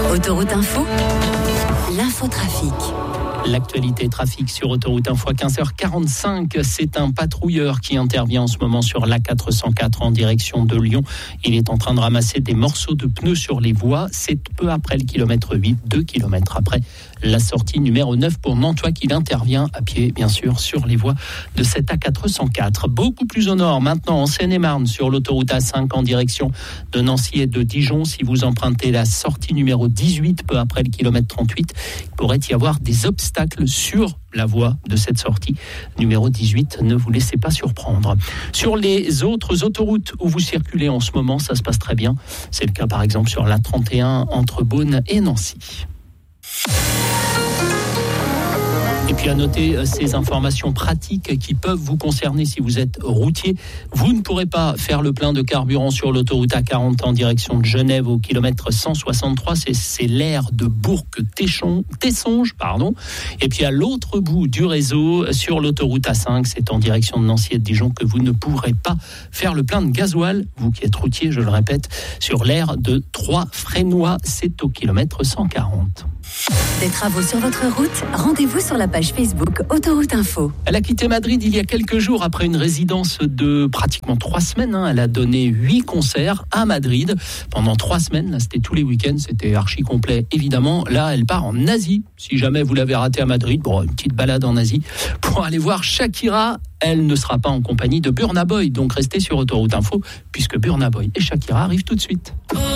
Autoroute Info, l'infotrafic. L'actualité trafic sur Autoroute Info à 15h45. C'est un patrouilleur qui intervient en ce moment sur l'A404 en direction de Lyon. Il est en train de ramasser des morceaux de pneus sur les voies. C'est peu après le kilomètre 8, 2 kilomètres après la sortie numéro 9 pour Nantua qu'il intervient à pied, bien sûr, sur les voies de cette A404. Beaucoup plus au nord, maintenant en Seine-et-Marne, sur l'autoroute A5 en direction de Nancy et de Dijon. Si vous empruntez la sortie numéro 18, peu après le kilomètre 38, il pourrait y avoir des obstacles sur la voie de cette sortie numéro 18. Ne vous laissez pas surprendre. Sur les autres autoroutes où vous circulez en ce moment, ça se passe très bien. C'est le cas par exemple sur l'A31 entre Beaune et Nancy. Et puis à noter ces informations pratiques qui peuvent vous concerner si vous êtes routier. Vous ne pourrez pas faire le plein de carburant sur l'autoroute A40 en direction de Genève au kilomètre 163. C'est l'aire de Bourg-Tessonges. Et puis à l'autre bout du réseau, sur l'autoroute A5, c'est en direction de Nancy et de Dijon que vous ne pourrez pas faire le plein de gasoil. Vous qui êtes routier, je le répète, sur l'aire de Troyes-Fresnois, c'est au kilomètre 140. Des travaux sur votre route? Rendez-vous sur la page Facebook Autoroute Info. Elle a quitté Madrid il y a quelques jours après une résidence de pratiquement 3 semaines. Elle a donné 8 concerts à Madrid pendant 3 semaines. Là, c'était tous les week-ends, c'était archi complet évidemment. Là, elle part en Asie. Si jamais vous l'avez raté à Madrid, une petite balade en Asie pour aller voir Shakira. Elle ne sera pas en compagnie de Burna Boy. Donc restez sur Autoroute Info puisque Burna Boy et Shakira arrivent tout de suite.